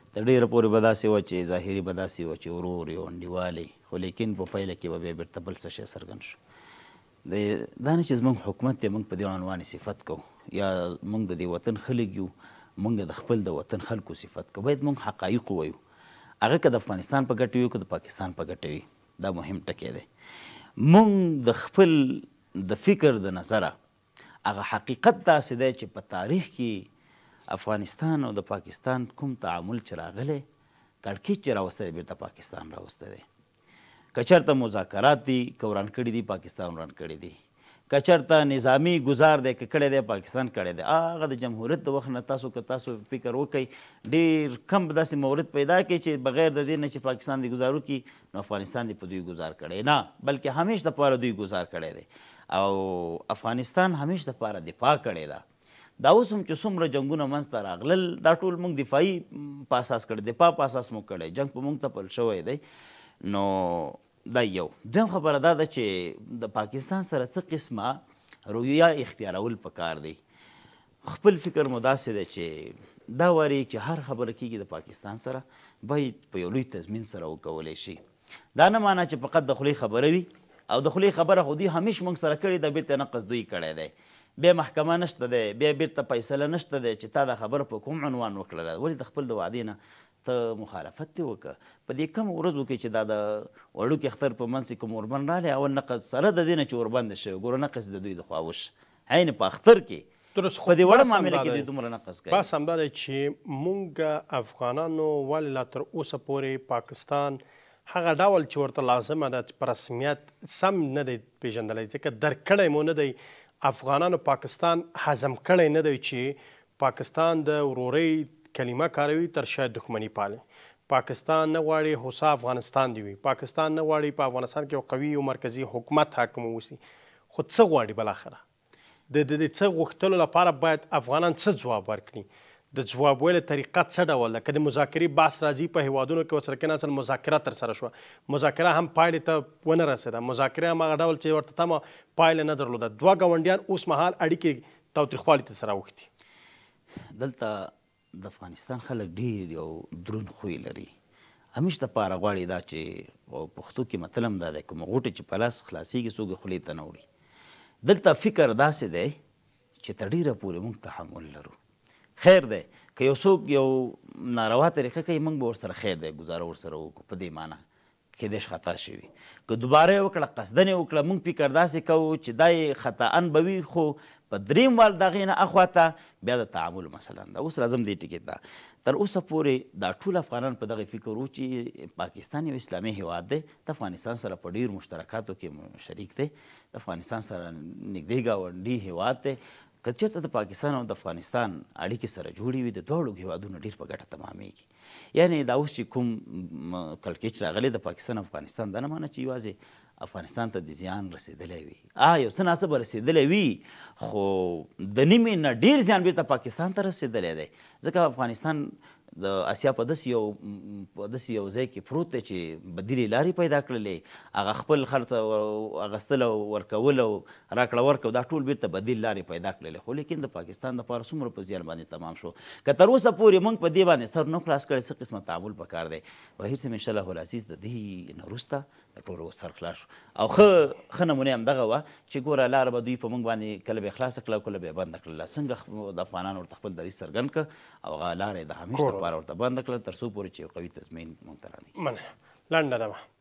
تر ډېره پورې به داسې وه چې ظاهري به داسې وه چې ورور یو انډیوالې خو لیکن په پایله کې به بیا بېرته بل څه شی څرګند شو. دا نه چې زموږ حکومت دی موږ په دې عنوان صفت کوو یا موږ د دې وطن خلک یو موږ د خپل د وطن خلکو صفت کوو. باید موږ حقایق ووایو، هغه که د افغانستان په ګټه وي که د پاکستان په ګټه وي، دا مهم ټکی دی. موږ د خپل د فکر د نظره هغه حقیقت داسې دی چې په تاریخ کې افغانستان او د پاکستان کوم تعامل چې راغلی کړکېچ چې راوستی بیرته پاکستان راوستی دی. که چېرته مذاکرات دي که وران کړي دي پاکستان وران کړي دي، که چېرته نظامي ګزار دی که کړی دی پاکستان کړی دی. هغه د جمهوریت د وخت نه تاسو فکر وکئ ډېر کم به داسې مورد پیدا کړئ چې بغیر د دې نه چې پاکستان دی ګزار وکړي نو افغانستان دی په دوی ګزار کړی نه، بلکې همیش دپاره دوی ګزار کړی دی او افغانستان همیش دپاره دفاع کړې ده. دا اوس هم چې څومره جنګونه منځته راغلل دا ټول موږ دفاعي په اساس کړی، دفاع په اساس موږ کړی، جنګ په موږ تپل شوی دی. نو دا یو. دویم خبره دا ده چې د پاکستان سره څه قسمه رویه اختیارول پکار دی. خپل فکر مو داسې دی چې دا واري چې هر خبره کېږي د پاکستان سره باید په یو لوی تضمین سره وکولی شي. دا نه معنی چې فقط د خولې خبره وي او د خولې خبره خو دوی همیش موږ سره کړې ده بېرته نقص دوی کړی دی، بیا محکمه نشته دی، بیا بیرته فیصله نشته دی چې تا دا خبره په کوم عنوان وکړله. ولې د خپل د وعدې نه ته مخالفت دې وکړه په دې کمه ورځو کې چې دا د وړوکي اختر په منځ کې کوم اوربند رالی اول نقص سره د دې نه چې اوربند شوی ګوره نقص د دوی د خوا وش عین په اختر کې په دې وړه معامله کې دوی دومره نقص کوي. بس همدا دی چې موږ افغانانو ولې لا تر اوسه پورې پاکستان هغه ډول چې ورته لازمه ده چې په رسمیت سم نه دی پېژندلی، ځکه درک کړی مو نه دی افغانانو پاکستان هضم کړی نه دی چې پاکستان د ورورۍ کلمه کاروي تر شاید دښمني پالي. پاکستان نه غواړي هوسا افغانستان دی وي، پاکستان نه غواړي په افغانستان کې یو قوي او مرکزي حکومت حاکم اوسي. خو څه غواړي بالاخره د دې څه غوښتلو لپاره باید افغانان څه ځواب ورکړي؟ د ځواب ویلو طریقه څه ډول ده؟ که د مذاکرې بحث راځي په هیوادونو کې ورسره کېناستل مذاکره ترسره شوه، مذاکره هم پایلې ته ونه رسېده، مذاکره هم هغه ډول چې ورته تمه پایله نه درلوده. دوه ګاونډیان اوس مهال اړیکې تاوتریخوالي ته سره اوښتي. دلته د افغانستان خلک ډېر یو دروند خوی لري، همیش دپاره غواړي دا چې پښتو کې متل هم دا دی کومه غوټه چې په لاس خلاصېږي څوک یې خولې ته نه وړي. دلته فکر داسې دی چې تر ډېره پورې موږ تحمل لرو. خیر دی که یو څوک یو ناروا طریقه کوي موږ به ورسره خیر دی ګزاره ورسره وکړو په دې معنی کیدای شي خطا شوي، که دوباره یې وکړه قصدن یې وکړه موږ فکر داسې کوو چې دا یې خطاان به وي خو په دریم وال د هغې نه اخواته بیا د تعامل مثلا ده. اوس راځم دې ټکي ته. تر اوسه پورې دا ټول افغانان په دغه فکر وو چې پاکستان یو اسلامي هیواد دی، د افغانستان سره په ډېرو مشترکاتو کې شریک دی، د افغانستان سره نږدې ګاونډي هیواد دی. که چېرته د پاکستان او د افغانستان اړیکې سره جوړې وي د دواړو هیوادونو ډېر په ګټه تمامېږي. یعنې دا اوس چې کوم کړکېچ راغلی د پاکستان او افغانستان دا نه معنی چې یوازې افغانستان ته د زیان رسېدلی وي، یو څه ناڅه به رسېدلی وي خو د نیمې نه ډېر زیان بیرته پاکستان ته رسېدلی دی، ځکه افغانستان د اسیا په داسې یو ځای کې پروت دی چې بدیلې لارې پیدا کړلې، هغه خپل خرڅ اخیستل او ورکول او راکړه ورکړه دا ټول بیرته بدیل لارې پیدا کړلې. خو لیکن د پاکستان دپاره څومره په زیان باندې تمام شو. که تر اوسه پورې موږ په دې باندې سر نه خلاص کړی څه قسمه تعامل پکار دی. بهیر صاحب انشاءالله العزیز د دې نه وروسته د ټولو سر خلاص شو او ښه نمونې همدغه وه چې ګوره لاره به دوی په موږ باندې کله به یې خلاصه کړله او کله به یې بنده کړله. څنګه د افغانانو ورته خپل دریځ څرګند کړه او هغه لاره یې د همیش لپاره ورته بنده کړله تر څو پورې چې یو قوي تضمین موږ ته رانهږي. لنډه ده.